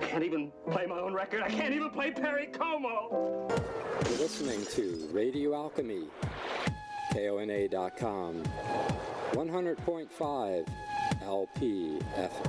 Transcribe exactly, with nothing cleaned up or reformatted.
can't even play my own record. I can't even play Perry Como. You're listening to Radio Alchemy, K O N A dot com, one hundred point five L P F